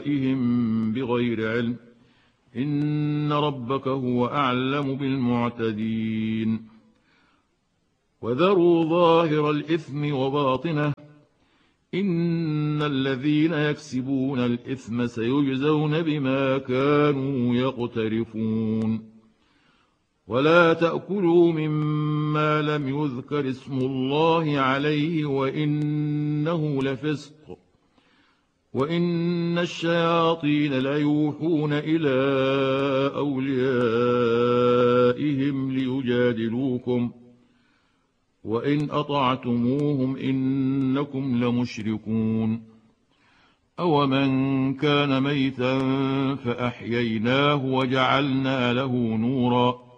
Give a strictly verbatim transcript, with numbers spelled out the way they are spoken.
بغير علم إن ربك هو أعلم بالمعتدين. وذروا ظاهر الإثم وباطنه إن الذين يكسبون الإثم سيجزون بما كانوا يقترفون. ولا تأكلوا مما لم يذكر اسم الله عليه وإنه لفسق وإن الشياطين ليوحون إلى أوليائهم ليجادلوكم وإن أطعتموهم إنكم لمشركون. أومن كان ميتا فأحييناه وجعلنا له نورا